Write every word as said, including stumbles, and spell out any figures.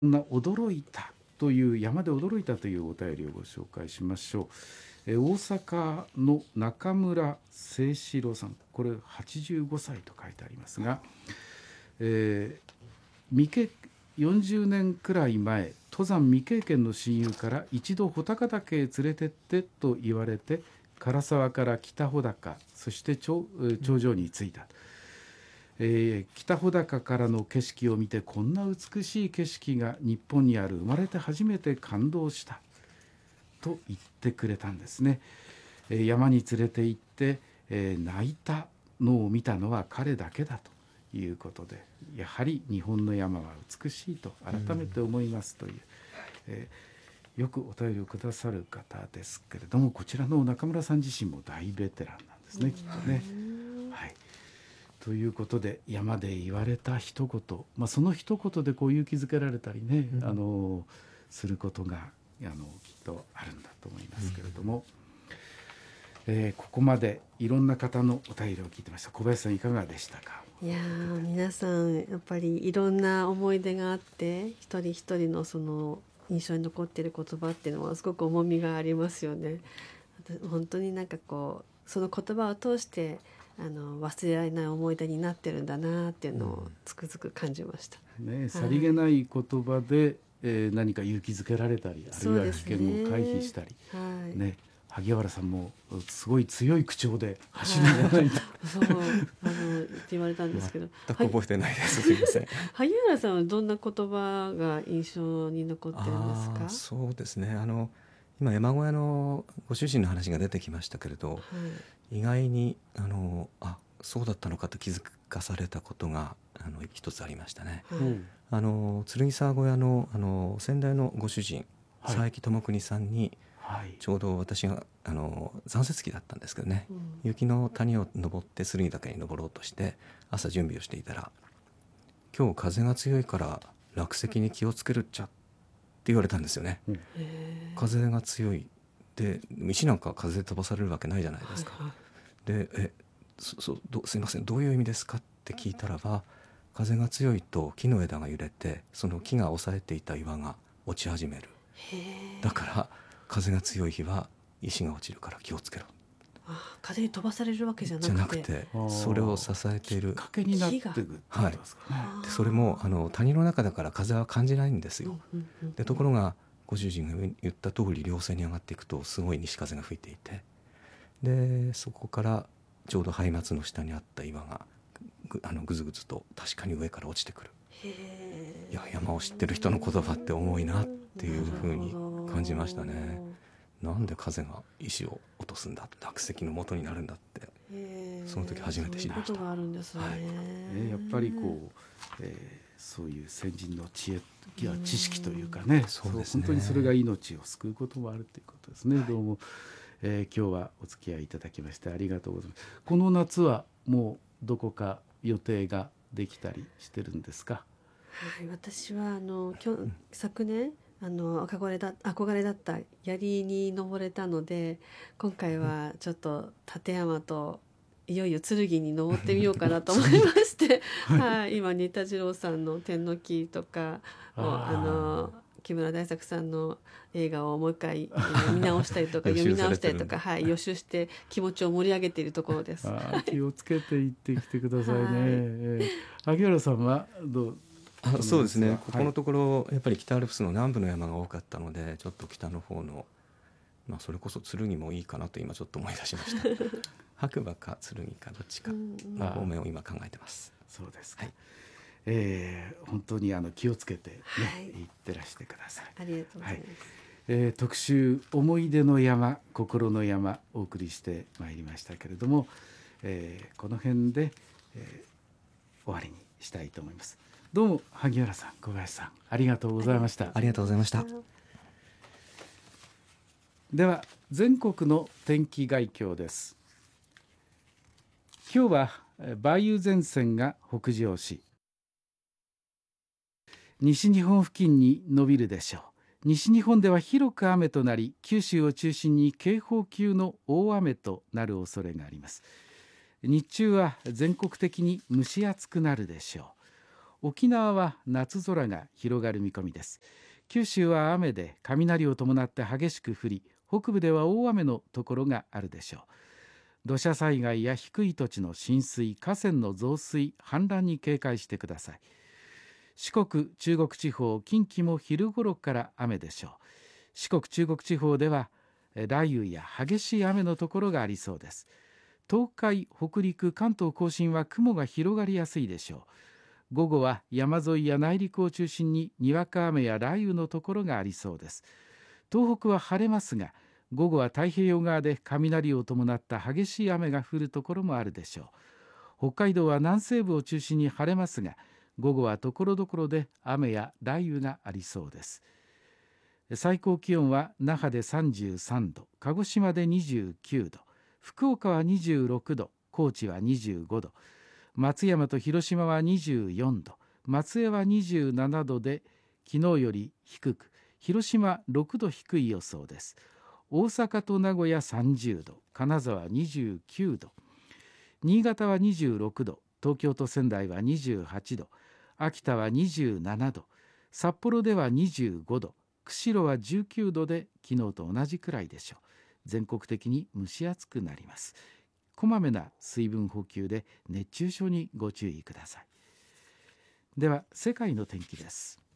な驚いたという山で驚いたというお便りをご紹介しましょう。え大阪の中村誠志郎さん、これはちじゅうごさいと書いてありますが、えー、未経よんじゅうねんくらい前、登山未経験の親友から一度穂高岳へ連れてってと言われて、唐沢から北穂高、そして 頂, 頂上に着いた。えー、北穂高からの景色を見て、こんな美しい景色が日本にある、生まれて初めて感動したと言ってくれたんですね。えー、山に連れて行って、えー、泣いたのを見たのは彼だけだということで、やはり日本の山は美しいと改めて思いますという、えー、よくお便りをくださる方ですけれども、こちらの中村さん自身も大ベテランなんですね、きっとね。はい、ということで、山で言われた一言、まあ、その一言でこう勇気づけられたりね、うん、あのすることがあのきっとあるんだと思いますけれども、うん、えー、ここまでいろんな方のお便りを聞いてました。小林さんいかがでしたか？ いや皆さんやっぱりいろんな思い出があって、一人一人のその印象に残っている言葉っていうのはすごく重みがありますよね。本当になんかこうその言葉を通してあの忘れられない思い出になってるんだなっていうのをつくづく感じました、 うんね、さりげない言葉で、えー、何か勇気づけられたり、あるいは危険を回避したり、 はいね、萩原さんもすごい強い口調で走るんじゃないか、はい、 そうあのって言われたんですけど、 全く覚えてないです。すいません。 萩原さんはどんな言葉が印象に残ってるんですか？ あそうですね、あの今山小屋のご主人の話が出てきましたけれど、はい、意外にあのあそうだったのかと気づかされたことがあの一つありましたね、はい、あの剣沢小屋 の, あの先代のご主人、はい、佐伯智邦さんに、はい、ちょうど私があの残雪期だったんですけどね、うん、雪の谷を登って剣岳に登ろうとして朝準備をしていたら、今日風が強いから落石に気をつけるっちゃって言われたんですよね、うん、風が強いで石なんか風で飛ばされるわけないじゃないですか、はいはい、でえそそどすいませんどういう意味ですかって聞いたらば、風が強いと木の枝が揺れてその木が押さえていた岩が落ち始める、だから風が強い日は石が落ちるから気をつけろ。 あ風に飛ばされるわけじゃなくて、 じゃなくてそれを支えているきっかけになっているってことですかね、 はい、でそれもあの谷の中だから風は感じないんですよ、うんうんうん、でところがご主人が言った通り稜線に上がっていくとすごい西風が吹いていて、でそこからちょうどハイマツの下にあった岩が ぐ, あのぐずぐずと確かに上から落ちてくる。へいや山を知ってる人の言葉って重いなっていうふうに感じましたね。なんで風が石を落とすんだ、落石の元になるんだって、その時初めて知りました。 そういうことがあるんですね、はいえやっぱりこう、えー、そういう先人の知恵や知識というかね、そうですね、本当にそれが命を救うこともあるということですね、はい、どうも、えー、今日はお付き合いいただきましてありがとうございます。この夏はもうどこか予定ができたりしてるんですか？ はい、私はあの今日、うん、昨年あの憧れだ憧れだった槍に登れたので、今回はちょっと立山といよいよ剣に登ってみようかなと思いまして、はいはい、今新田次郎さんの天の木とかをああの木村大作さんの映画をもう一回見直したりとか読み直したりとか、はい、予習して気持ちを盛り上げているところです。 あ気をつけて行ってきてくださいね、はいえー、萩原さんはどう？ あそうですね、ここのところ、はい、やっぱり北アルプスの南部の山が多かったので、ちょっと北の方の、まあ、それこそ剣もいいかなと今ちょっと思い出しました白馬か剣かどっちかの方面を今考えてます。 そうですか、はいえー、本当にあの気をつけて、ねはい、行ってらしてください。 ありがとうございます、はいえー、特集思い出の山心の山お送りしてまいりましたけれども、えー、この辺で、えー、終わりにしたいと思います。どうも萩原さん小林さんありがとうございました。 ありがとうございました。 では全国の天気概況です。今日は梅雨前線が北上し西日本付近に伸びるでしょう。西日本では広く雨となり、九州を中心に警報級の大雨となる恐れがあります。日中は全国的に蒸し暑くなるでしょう。 沖縄は夏空が広がる見込みです。九州は雨で雷を伴って激しく降り、北部では大雨のところがあるでしょう。土砂災害や低い土地の浸水、河川の増水、氾濫に警戒してください。四国、中国地方、近畿も昼ごろから雨でしょう。四国、中国地方では雷雨や激しい雨のところがありそうです。東海、北陸、関東甲信は雲が広がりやすいでしょう。午後は山沿いや内陸を中心ににわか雨や雷雨のところがありそうです。東北は晴れますが、午後は太平洋側で雷を伴った激しい雨が降るところもあるでしょう。北海道は南西部を中心に晴れますが、午後はところどころで雨や雷雨がありそうです。最高気温は那覇でさんじゅうさんど、鹿児島でにじゅうきゅうど、福岡はにじゅうろくど、高知はにじゅうごど、松山と広島はにじゅうよんど、松江はにじゅうななどで昨日より低く、広島ろくど低い予想です。大阪と名古屋さんじゅうど、金沢にじゅうきゅうど、新潟はにじゅうろくど、東京と仙台はにじゅうはちど、秋田はにじゅうななど、札幌ではにじゅうごど、釧路はじゅうきゅうどで昨日と同じくらいでしょう。全国的に蒸し暑くなります。こまめな水分補給で熱中症にご注意ください。では世界の天気です。